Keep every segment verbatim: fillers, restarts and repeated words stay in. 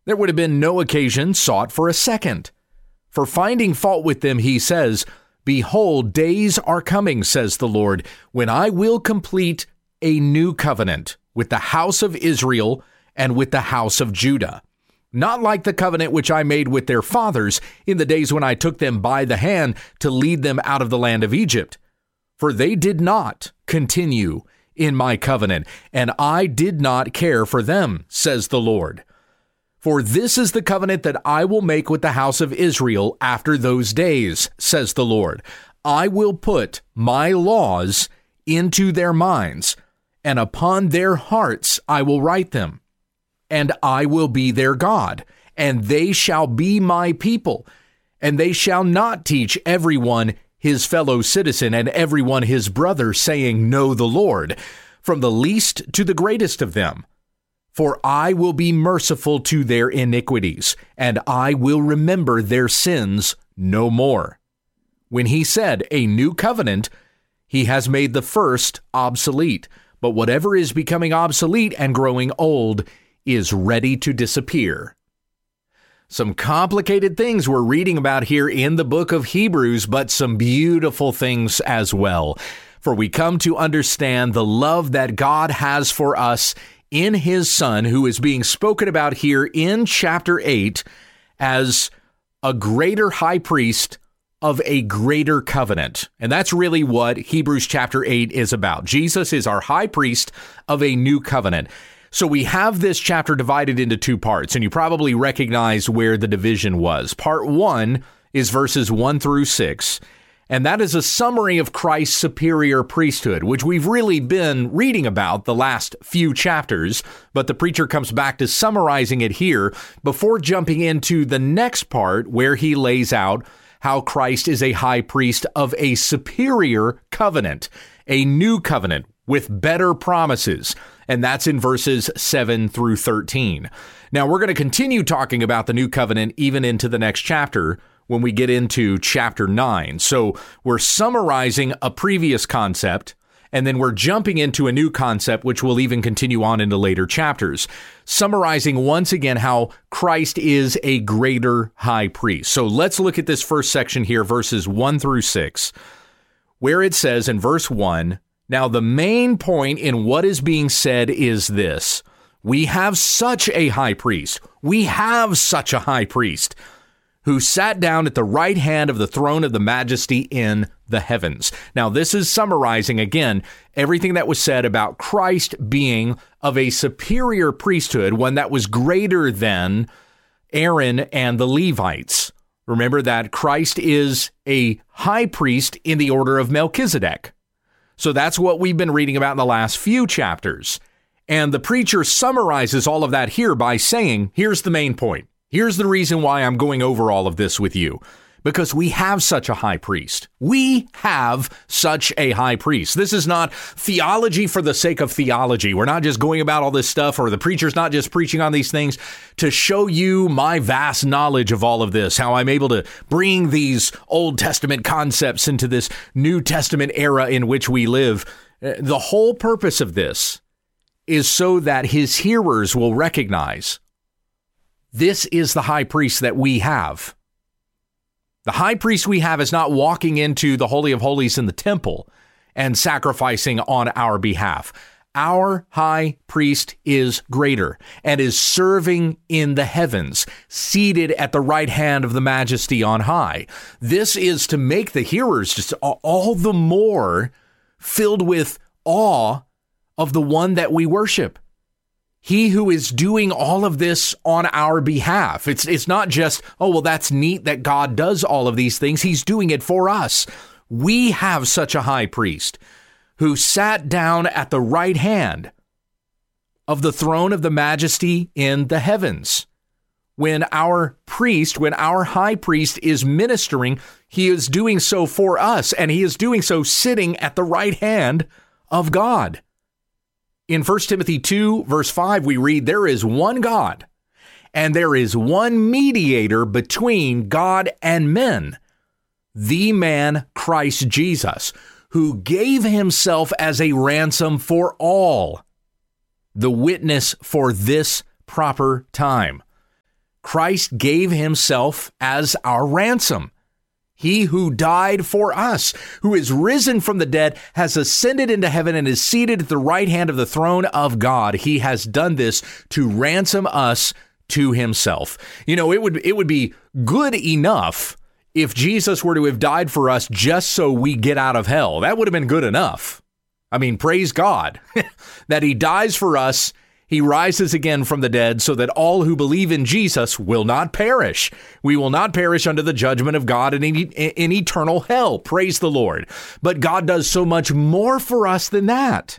There would have been no occasion sought for a second. For finding fault with them, he says, "Behold, days are coming, says the Lord, when I will complete a new covenant with the house of Israel and with the house of Judah. Not like the covenant which I made with their fathers in the days when I took them by the hand to lead them out of the land of Egypt. For they did not continue in my covenant, and I did not care for them, says the Lord. For this is the covenant that I will make with the house of Israel after those days, says the Lord. I will put my laws into their minds, and upon their hearts I will write them. And I will be their God, and they shall be my people. And they shall not teach everyone his fellow citizen and everyone his brother, saying, Know the Lord, from the least to the greatest of them. For I will be merciful to their iniquities, and I will remember their sins no more." When he said a new covenant, he has made the first obsolete. But whatever is becoming obsolete and growing old is ready to disappear. Some complicated things we're reading about here in the book of Hebrews, but some beautiful things as well. For we come to understand the love that God has for us in his Son, who is being spoken about here in chapter eight as a greater high priest of a greater covenant. And that's really what Hebrews chapter eight is about. Jesus is our high priest of a new covenant. So we have this chapter divided into two parts, and you probably recognize where the division was. Part one is verses one through six, and that is a summary of Christ's superior priesthood, which we've really been reading about the last few chapters, but the preacher comes back to summarizing it here before jumping into the next part where he lays out how Christ is a high priest of a superior covenant, a new covenant with better promises. And that's in verses seven through thirteen. Now, we're going to continue talking about the new covenant even into the next chapter when we get into chapter nine. So we're summarizing a previous concept, and then we're jumping into a new concept, which will even continue on into later chapters, summarizing once again how Christ is a greater high priest. So let's look at this first section here, verses one through six, where it says in verse one, "Now the main point in what is being said is this: we have such a high priest, we have such a high priest, who sat down at the right hand of the throne of the majesty in the heavens." Now, this is summarizing, again, everything that was said about Christ being of a superior priesthood, one that was greater than Aaron and the Levites. Remember that Christ is a high priest in the order of Melchizedek. So that's what we've been reading about in the last few chapters. And the preacher summarizes all of that here by saying, here's the main point. Here's the reason why I'm going over all of this with you. Because we have such a high priest. We have such a high priest. This is not theology for the sake of theology. We're not just going about all this stuff, or the preacher's not just preaching on these things to show you my vast knowledge of all of this, how I'm able to bring these Old Testament concepts into this New Testament era in which we live. The whole purpose of this is so that his hearers will recognize this is the high priest that we have. The high priest we have is not walking into the Holy of Holies in the temple and sacrificing on our behalf. Our high priest is greater and is serving in the heavens, seated at the right hand of the majesty on high. This is to make the hearers just all the more filled with awe of the one that we worship. He who is doing all of this on our behalf. It's it's not just, oh, well, that's neat that God does all of these things. He's doing it for us. We have such a high priest who sat down at the right hand of the throne of the majesty in the heavens. When our priest, when our high priest is ministering, he is doing so for us, and he is doing so sitting at the right hand of God. In First Timothy two, verse five, we read, "There is one God, and there is one mediator between God and men, the man Christ Jesus, who gave himself as a ransom for all, the witness for this proper time." Christ gave himself as our ransom. He who died for us, who is risen from the dead, has ascended into heaven and is seated at the right hand of the throne of God. He has done this to ransom us to himself. You know, it would it would be good enough if Jesus were to have died for us just so we get out of hell. That would have been good enough. I mean, praise God that he dies for us. He rises again from the dead so that all who believe in Jesus will not perish. We will not perish under the judgment of God in, in eternal hell. Praise the Lord. But God does so much more for us than that.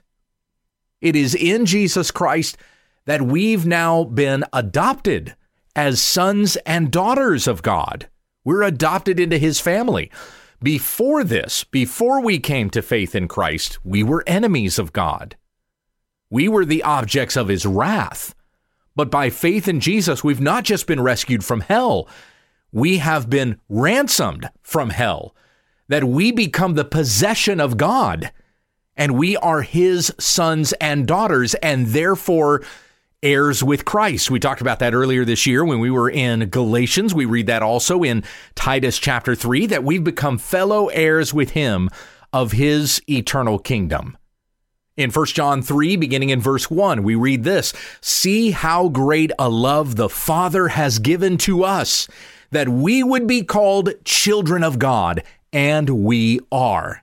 It is in Jesus Christ that we've now been adopted as sons and daughters of God. We're adopted into his family. Before this, before we came to faith in Christ, we were enemies of God. We were the objects of his wrath. But by faith in Jesus, we've not just been rescued from hell, we have been ransomed from hell, that we become the possession of God, and we are his sons and daughters, and therefore heirs with Christ. We talked about that earlier this year when we were in Galatians. We read that also in Titus chapter three, that we've become fellow heirs with him of his eternal kingdom. In First John three, beginning in verse one, we read this: "See how great a love the Father has given to us, that we would be called children of God, and we are.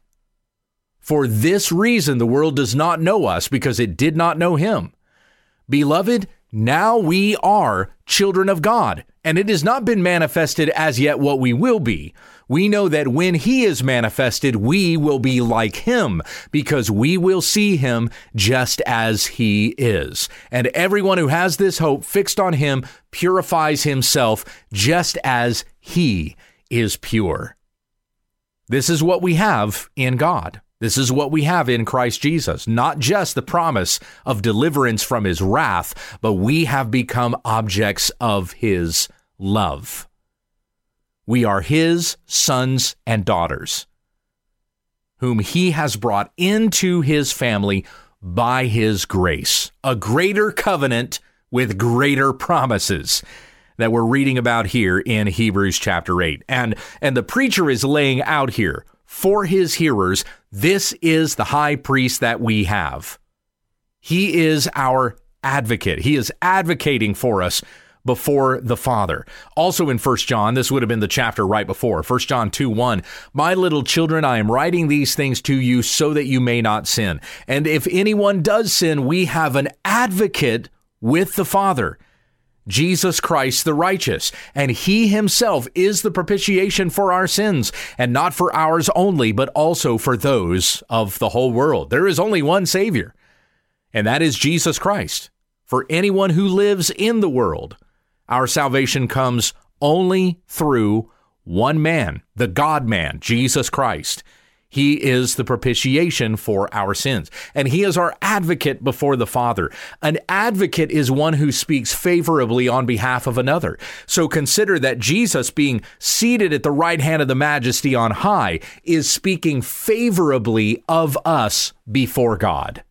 For this reason the world does not know us, because it did not know him. Beloved, now we are children of God, and it has not been manifested as yet what we will be. We know that when he is manifested, we will be like him, because we will see him just as he is. And everyone who has this hope fixed on him purifies himself just as he is pure." This is what we have in God. This is what we have in Christ Jesus, not just the promise of deliverance from his wrath, but we have become objects of his love. We are his sons and daughters, whom he has brought into his family by his grace, a greater covenant with greater promises that we're reading about here in Hebrews chapter eight. And, and the preacher is laying out here for his hearers, this is the high priest that we have. He is our advocate. He is advocating for us before the Father. Also in First John, this would have been the chapter right before, First John two one, "My little children, I am writing these things to you so that you may not sin. And if anyone does sin, we have an advocate with the Father, Jesus Christ the righteous, and he himself is the propitiation for our sins, and not for ours only, but also for those of the whole world." There is only one Savior, and that is Jesus Christ. For anyone who lives in the world, our salvation comes only through one man, the God-man, Jesus Christ. He is the propitiation for our sins, and he is our advocate before the Father. An advocate is one who speaks favorably on behalf of another. So consider that Jesus, being seated at the right hand of the Majesty on high, is speaking favorably of us before God.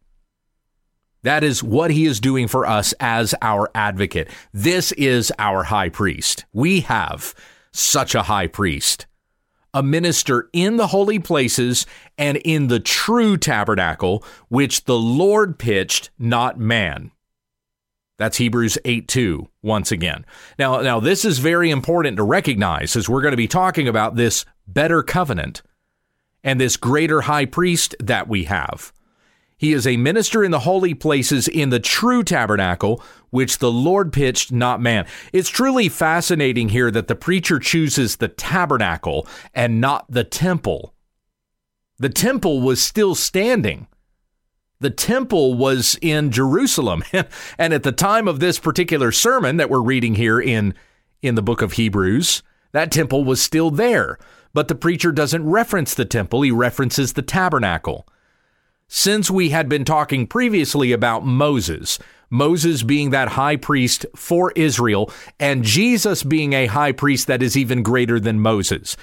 That is what he is doing for us as our advocate. This is our high priest. We have such a high priest, a minister in the holy places and in the true tabernacle, which the Lord pitched, not man. That's Hebrews eight two once again. Now, now this is very important to recognize, as we're going to be talking about this better covenant and this greater high priest that we have. He is a minister in the holy places in the true tabernacle, which the Lord pitched, not man. It's truly fascinating here that the preacher chooses the tabernacle and not the temple. The temple was still standing. The temple was in Jerusalem. And at the time of this particular sermon that we're reading here in, in the book of Hebrews, that temple was still there. But the preacher doesn't reference the temple. He references the tabernacle. Since we had been talking previously about Moses, Moses being that high priest for Israel, and Jesus being a high priest that is even greater than Moses.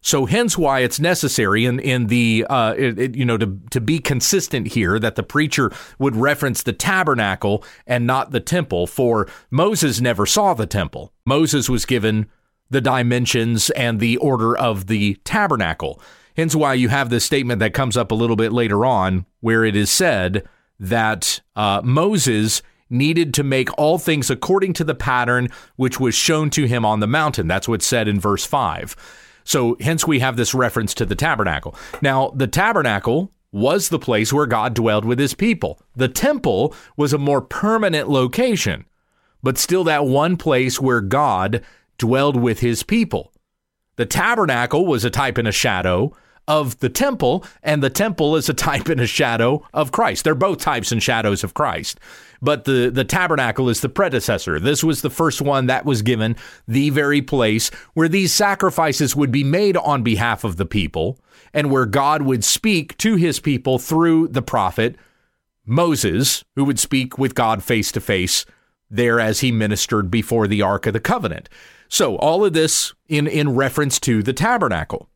So hence why it's necessary in, in the, uh, it, it, you know, to, to be consistent here that the preacher would reference the tabernacle and not the temple, for Moses never saw the temple. Moses was given the dimensions and the order of the tabernacle. Hence why you have this statement that comes up a little bit later on where it is said that uh, Moses needed to make all things according to the pattern which was shown to him on the mountain. That's what's said in verse five. So hence we have this reference to the tabernacle. Now, the tabernacle was the place where God dwelled with his people. The temple was a more permanent location, but still that one place where God dwelled with his people. The tabernacle was a type and a shadow of the temple, and the temple is a type and a shadow of Christ. They're both types and shadows of Christ. But the, the tabernacle is the predecessor. This was the first one that was given the very place where these sacrifices would be made on behalf of the people, and where God would speak to his people through the prophet Moses, who would speak with God face to face there as he ministered before the Ark of the Covenant. So all of this in, in reference to the tabernacle.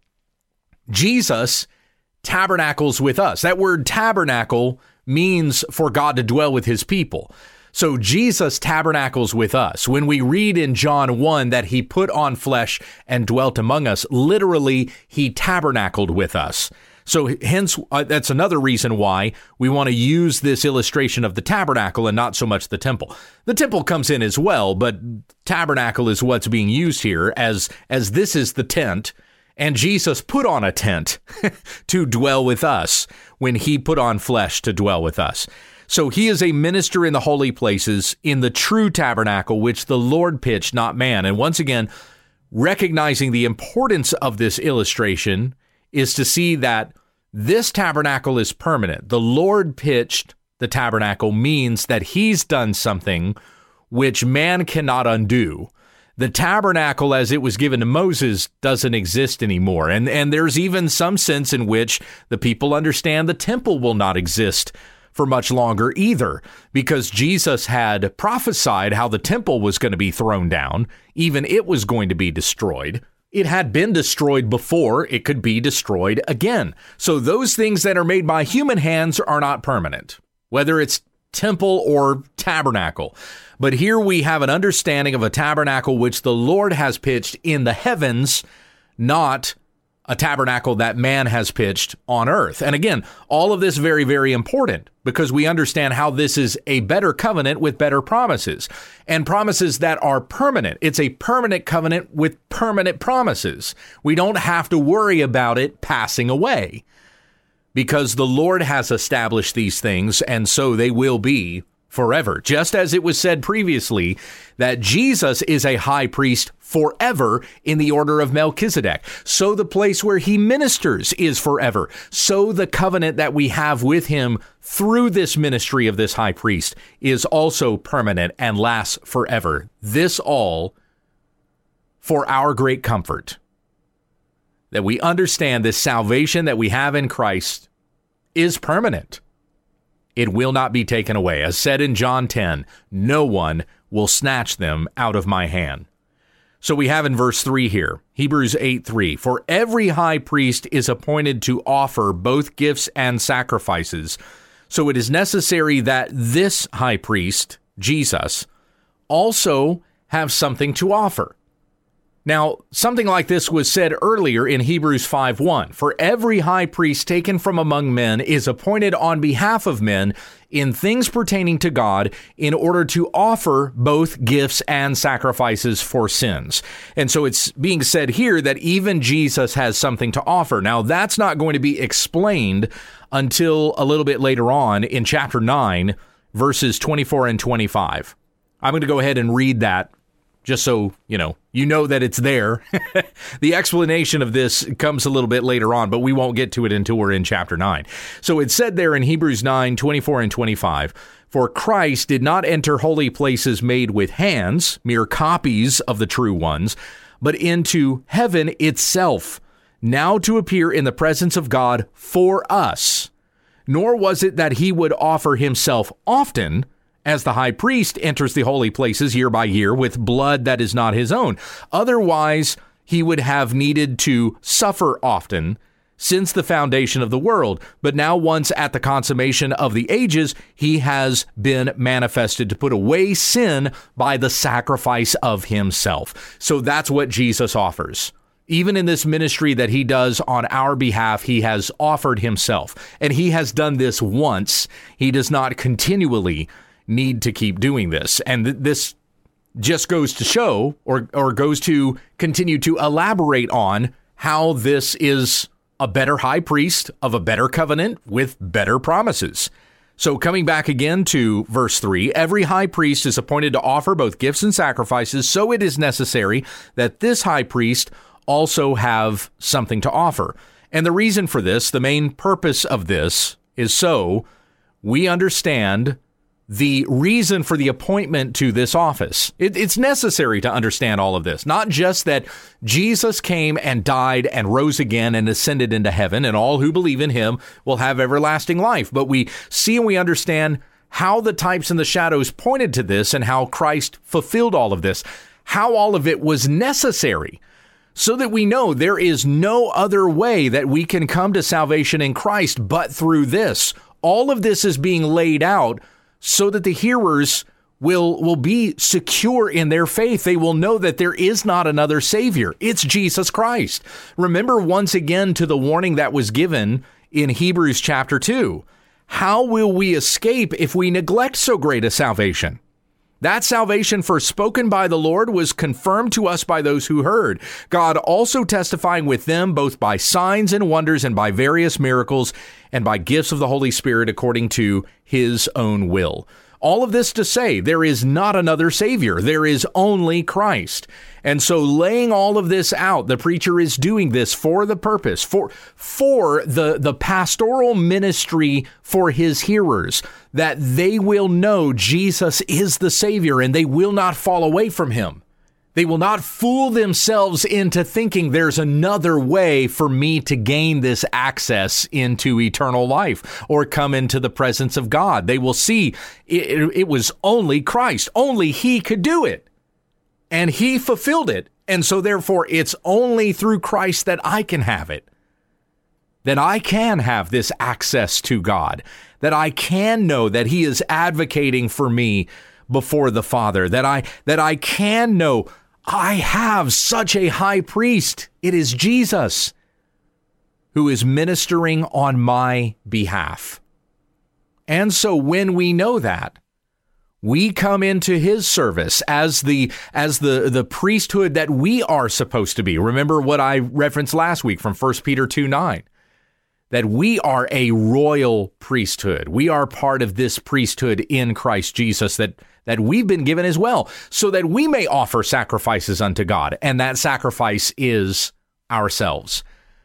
Jesus tabernacles with us. That word tabernacle means for God to dwell with his people. So Jesus tabernacles with us. When we read in John one that he put on flesh and dwelt among us, literally he tabernacled with us. So hence, uh, that's another reason why we want to use this illustration of the tabernacle and not so much the temple. The temple comes in as well, but tabernacle is what's being used here as, as this is the tent. And Jesus put on a tent to dwell with us when he put on flesh to dwell with us. So he is a minister in the holy places in the true tabernacle, which the Lord pitched, not man. And once again, recognizing the importance of this illustration is to see that this tabernacle is permanent. The Lord pitched the tabernacle means that he's done something which man cannot undo. The tabernacle as it was given to Moses doesn't exist anymore. And, and there's even some sense in which the people understand the temple will not exist for much longer either, because Jesus had prophesied how the temple was going to be thrown down. Even it was going to be destroyed. It had been destroyed before, it could be destroyed again. So those things that are made by human hands are not permanent, whether it's temple or tabernacle. But here we have an understanding of a tabernacle which the Lord has pitched in the heavens, not a tabernacle that man has pitched on earth. And again, all of this very, very important because we understand how this is a better covenant with better promises and promises that are permanent. It's a permanent covenant with permanent promises. We don't have to worry about it passing away because the Lord has established these things, and so they will be forever. Just as it was said previously that Jesus is a high priest forever in the order of Melchizedek. So the place where he ministers is forever. So the covenant that we have with him through this ministry of this high priest is also permanent and lasts forever. This all for our great comfort. That we understand this salvation that we have in Christ is permanent. It will not be taken away. As said in John ten, no one will snatch them out of my hand. So we have in verse three here, Hebrews eight three, for every high priest is appointed to offer both gifts and sacrifices. So it is necessary that this high priest, Jesus, also have something to offer. Now, something like this was said earlier in Hebrews five one. For every high priest taken from among men is appointed on behalf of men in things pertaining to God in order to offer both gifts and sacrifices for sins. And so it's being said here that even Jesus has something to offer. Now, that's not going to be explained until a little bit later on in chapter nine, verses twenty-four and twenty-five. I'm going to go ahead and read that just so, you know, you know that it's there. The explanation of this comes a little bit later on, but we won't get to it until we're in chapter nine. So it said there in Hebrews nine, twenty-four and twenty-five, for Christ did not enter holy places made with hands, mere copies of the true ones, but into heaven itself, now to appear in the presence of God for us. Nor was it that he would offer himself often, as the high priest enters the holy places year by year with blood that is not his own. Otherwise, he would have needed to suffer often since the foundation of the world. But now, once at the consummation of the ages, he has been manifested to put away sin by the sacrifice of himself. So that's what Jesus offers. Even in this ministry that he does on our behalf, he has offered himself. And he has done this once. He does not continually need to keep doing this. And th- this just goes to show, or or goes to continue to elaborate on how this is a better high priest of a better covenant with better promises. So coming back again to verse three, every high priest is appointed to offer both gifts and sacrifices, so it is necessary that this high priest also have something to offer. And the reason for this, the main purpose of this, is so we understand the reason for the appointment to this office. It, it's necessary to understand all of this, not just that Jesus came and died and rose again and ascended into heaven, and all who believe in him will have everlasting life. But we see and we understand how the types and the shadows pointed to this and how Christ fulfilled all of this, how all of it was necessary, so that we know there is no other way that we can come to salvation in Christ but through this. All of this is being laid out so that the hearers will, will be secure in their faith. They will know that there is not another Savior. It's Jesus Christ. Remember once again to the warning that was given in Hebrews chapter two. How will we escape if we neglect so great a salvation? That salvation first spoken by the Lord was confirmed to us by those who heard, God also testifying with them both by signs and wonders and by various miracles and by gifts of the Holy Spirit according to his own will. All of this to say, there is not another Savior. There is only Christ. And so laying all of this out, the preacher is doing this for the purpose, for, for the, the pastoral ministry for his hearers, that they will know Jesus is the Savior and they will not fall away from him. They will not fool themselves into thinking there's another way for me to gain this access into eternal life or come into the presence of God. They will see it, it was only Christ. Only he could do it. And he fulfilled it. And so therefore, it's only through Christ that I can have it. That I can have this access to God. That I can know that he is advocating for me before the Father. That I that I can know I have such a high priest. It is Jesus who is ministering on my behalf. And so when we know that, we come into his service as the as the, the priesthood that we are supposed to be. Remember what I referenced last week from First Peter two nine, that we are a royal priesthood. We are part of this priesthood in Christ Jesus that that we've been given as well, so that we may offer sacrifices unto God. And that sacrifice is ourselves.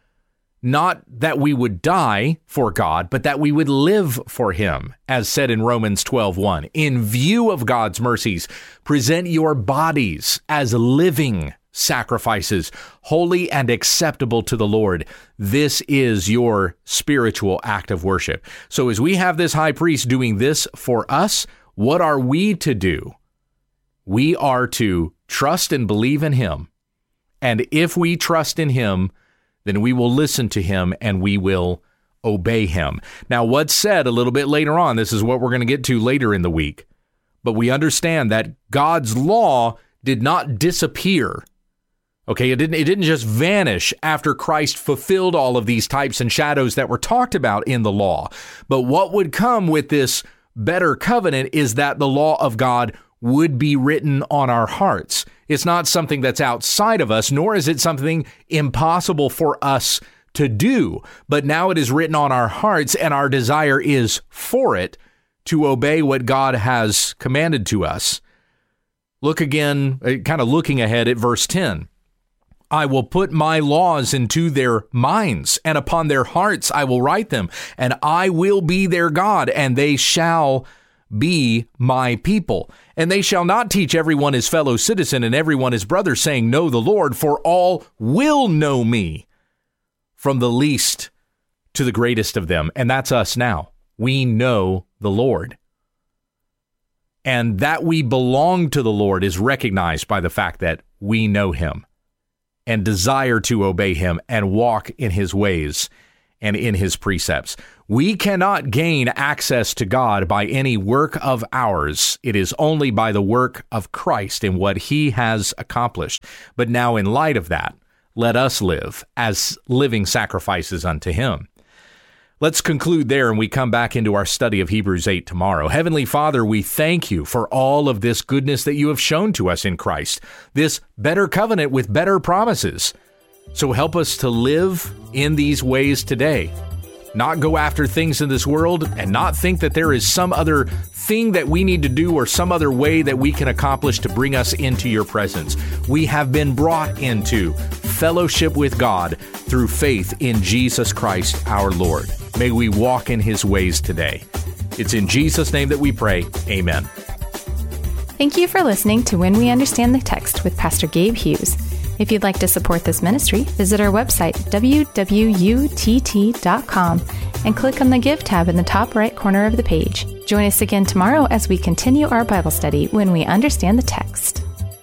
Not that we would die for God, but that we would live for him, as said in Romans twelve one. In view of God's mercies, present your bodies as living sacrifices, holy and acceptable to the Lord. This is your spiritual act of worship. So as we have this high priest doing this for us, what are we to do? We are to trust and believe in him. And if we trust in him, then we will listen to him and we will obey him. Now, what's said a little bit later on, this is what we're going to get to later in the week, but we understand that God's law did not disappear. Okay, it didn't, it didn't just vanish after Christ fulfilled all of these types and shadows that were talked about in the law. But what would come with this better covenant is that the law of God would be written on our hearts. It's not something that's outside of us, nor is it something impossible for us to do. But now it is written on our hearts, and our desire is for it to obey what God has commanded to us. Look again, kind of looking ahead at verse ten. I will put my laws into their minds, and upon their hearts I will write them, and I will be their God, and they shall be my people. And they shall not teach everyone his fellow citizen and everyone his brother, saying, know the Lord, for all will know me, from the least to the greatest of them. And that's us now. We know the Lord. And that we belong to the Lord is recognized by the fact that we know him. and desire to obey him and walk in his ways and in his precepts. We cannot gain access to God by any work of ours. It is only by the work of Christ and what he has accomplished. But now in light of that, let us live as living sacrifices unto him. Let's conclude there, and we come back into our study of Hebrews eight tomorrow. Heavenly Father, we thank you for all of this goodness that you have shown to us in Christ, this better covenant with better promises. So help us to live in these ways today, not go after things in this world and not think that there is some other thing that we need to do or some other way that we can accomplish to bring us into your presence. We have been brought into fellowship with God through faith in Jesus Christ our Lord. May we walk in his ways today. It's in Jesus' name that we pray. Amen. Thank you for listening to When We Understand the Text with Pastor Gabe Hughes. If you'd like to support this ministry, visit our website, w w u t t dot com, and click on the Give tab in the top right corner of the page. Join us again tomorrow as we continue our Bible study when we understand the text.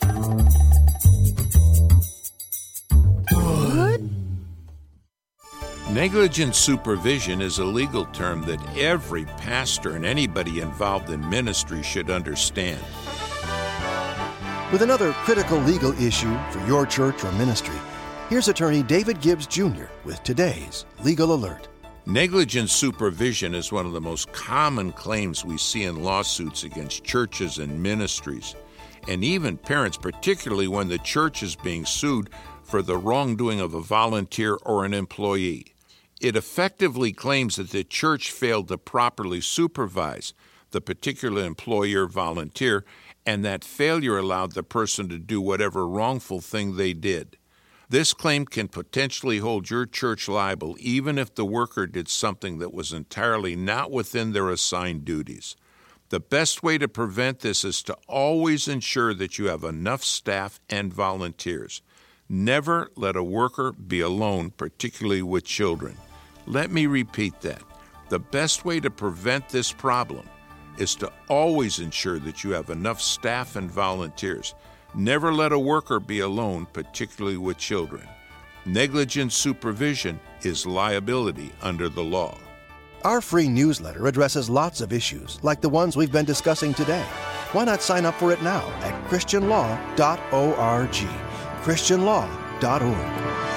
Negligent supervision is a legal term that every pastor and anybody involved in ministry should understand. With another critical legal issue for your church or ministry, here's attorney David Gibbs Junior with today's Legal Alert. Negligent supervision is one of the most common claims we see in lawsuits against churches and ministries, and even parents, particularly when the church is being sued for the wrongdoing of a volunteer or an employee. It effectively claims that the church failed to properly supervise the particular employee or volunteer, and that failure allowed the person to do whatever wrongful thing they did. This claim can potentially hold your church liable even if the worker did something that was entirely not within their assigned duties. The best way to prevent this is to always ensure that you have enough staff and volunteers. Never let a worker be alone, particularly with children. Let me repeat that. The best way to prevent this problem is to always ensure that you have enough staff and volunteers. Never let a worker be alone, particularly with children. Negligent supervision is liability under the law. Our free newsletter addresses lots of issues like the ones we've been discussing today. Why not sign up for it now at christian law dot org? christian law dot org.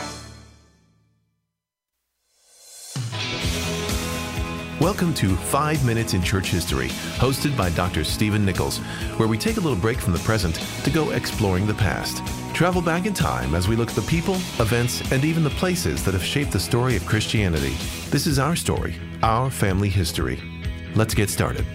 Welcome to Five Minutes in Church History, hosted by Doctor Stephen Nichols, where we take a little break from the present to go exploring the past. Travel back in time as we look at the people, events, and even the places that have shaped the story of Christianity. This is our story, our family history. Let's get started.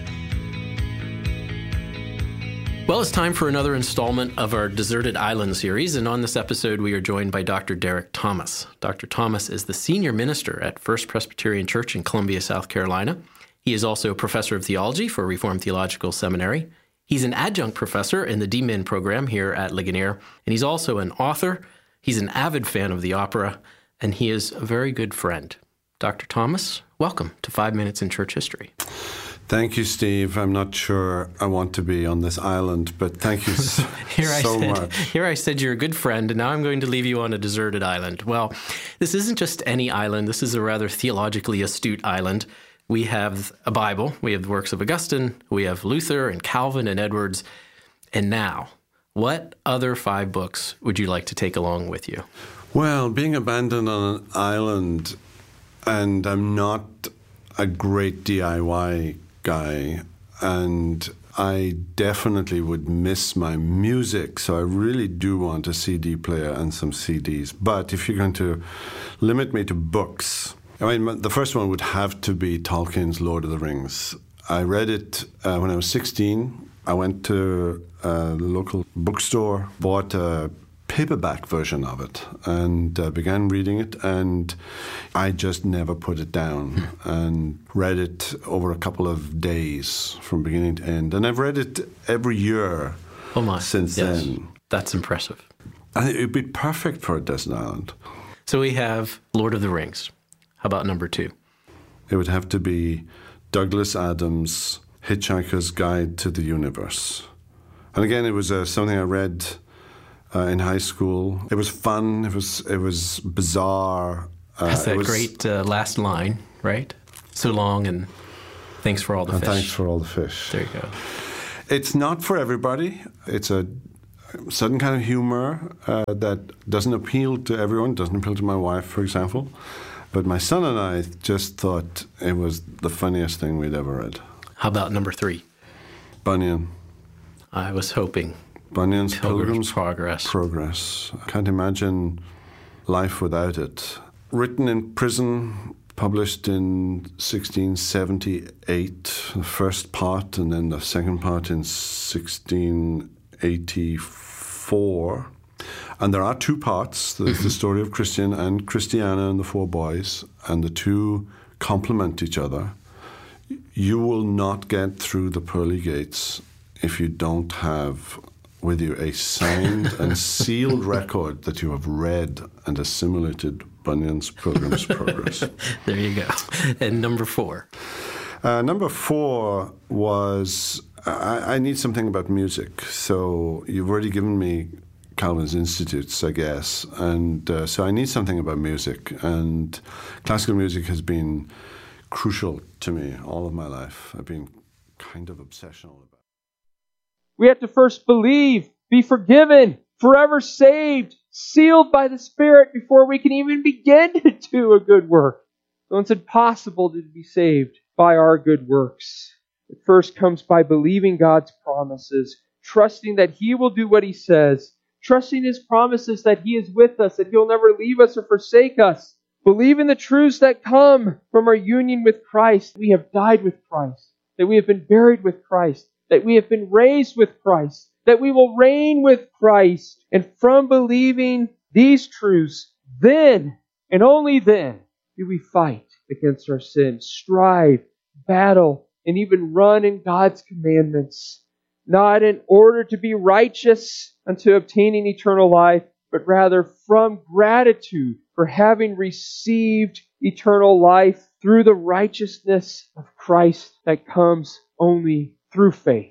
Well, it's time for another installment of our Deserted Island series, and on this episode we are joined by Doctor Derek Thomas. Doctor Thomas is the senior minister at First Presbyterian Church in Columbia, South Carolina. He is also a professor of theology for Reformed Theological Seminary. He's an adjunct professor in the D Min program here at Ligonier, and he's also an author. He's an avid fan of the opera, and he is a very good friend. Doctor Thomas, welcome to Five Minutes in Church History. Thank you, Steve. I'm not sure I want to be on this island, but thank you so, here I so said, much. Here I said you're a good friend, and now I'm going to leave you on a deserted island. Well, this isn't just any island. This is a rather theologically astute island. We have a Bible. We have the works of Augustine. We have Luther and Calvin and Edwards. And now, what other five books would you like to take along with you? Well, being abandoned on an island, and I'm not a great D I Y guy, and I definitely would miss my music, so I really do want a C D player and some C Ds. But if you're going to limit me to books, I mean, the first one would have to be Tolkien's Lord of the Rings. I read it uh, when I was sixteen. I went to uh, the local bookstore, bought a paperback version of it, and uh, began reading it, and I just never put it down and read it over a couple of days from beginning to end. And I've read it every year oh my. since yes. then. That's impressive. I think it would be perfect for a desert island. So we have Lord of the Rings. How about number two? It would have to be Douglas Adams' Hitchhiker's Guide to the Universe. And again, it was uh, something I read uh, in high school. It was fun. It was it was bizarre. Uh, That's that it was, great uh, last line, right? So long and thanks for all the and fish. Thanks for all the fish. There you go. It's not for everybody. It's a certain kind of humor uh, that doesn't appeal to everyone, doesn't appeal to my wife, for example. But my son and I just thought it was the funniest thing we'd ever read. How about number three? Bunyan. I was hoping. Bunyan's Pilgrim's Pilgrim's Progress. Progress. I can't imagine life without it. Written in prison, published in sixteen seventy-eight, the first part, and then the second part in sixteen eighty-four. And there are two parts. There's the story of Christian and Christiana and the four boys, and the two complement each other. You will not get through the pearly gates if you don't have with you a signed and sealed record that you have read and assimilated Bunyan's Pilgrim's Progress. There you go. And number four. Uh, number four was I, I need something about music. So you've already given me Calvin's Institutes, I guess. And uh, so I need something about music. And classical music has been crucial to me all of my life. I've been kind of obsessional about it. We have to first believe, be forgiven, forever saved, sealed by the Spirit before we can even begin to do a good work. So it's impossible to be saved by our good works. It first comes by believing God's promises, trusting that He will do what He says, trusting His promises that He is with us, that He'll never leave us or forsake us. Believe in the truths that come from our union with Christ. We have died with Christ, that we have been buried with Christ, that we have been raised with Christ, that we will reign with Christ. And from believing these truths, then, and only then, do we fight against our sins, strive, battle, and even run in God's commandments, not in order to be righteous unto obtaining eternal life, but rather from gratitude for having received eternal life through the righteousness of Christ that comes only through faith.